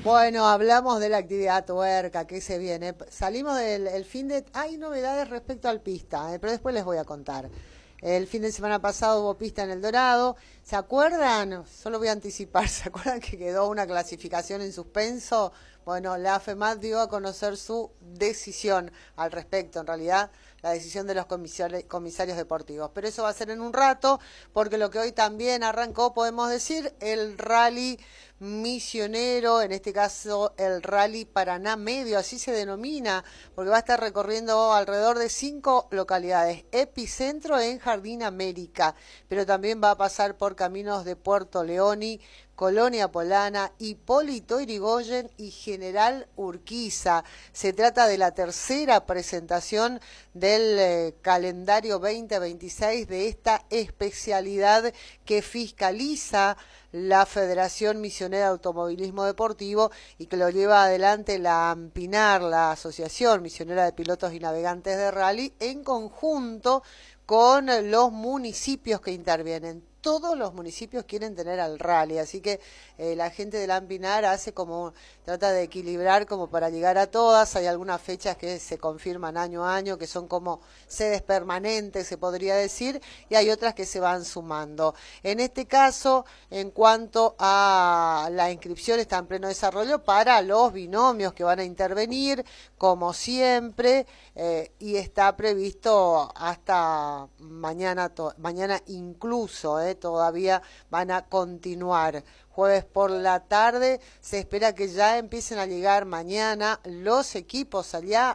Bueno, hablamos de la actividad tuerca que se viene. Salimos del el fin de... Hay novedades respecto al pista, pero después les voy a contar. El fin de semana pasado hubo pista en El Dorado. ¿Se acuerdan? Solo voy a anticipar. ¿Se acuerdan que quedó una clasificación en suspenso? Bueno, la AFEMAT dio a conocer su decisión al respecto, en realidad, la decisión de los comisarios deportivos. Pero eso va a ser en un rato, porque lo que hoy también arrancó, podemos decir, el rally misionero, en este caso el Rally Paraná Medio, así se denomina, porque va a estar recorriendo alrededor de 5 localidades, epicentro en Jardín América, pero también va a pasar por caminos de Puerto Leoni, Colonia Polana, Hipólito Yrigoyen y General Urquiza. Se trata de la tercera presentación del calendario 2026 de esta especialidad que fiscaliza la Federación Misionera de Automovilismo Deportivo y que lo lleva adelante la AMPINAR, la Asociación Misionera de Pilotos y Navegantes de Rally, en conjunto con los municipios que intervienen. Todos los municipios quieren tener al rally, así que la gente de la AMPINAR hace como, trata de equilibrar como para llegar a todas. Hay algunas fechas que se confirman año a año, que son como sedes permanentes, se podría decir, y hay otras que se van sumando. En este caso, en cuanto a la inscripción, está en pleno desarrollo para los binomios que van a intervenir, como siempre, y está previsto hasta mañana, mañana incluso, todavía van a continuar. Jueves por la tarde se espera que ya empiecen a llegar mañana los equipos allá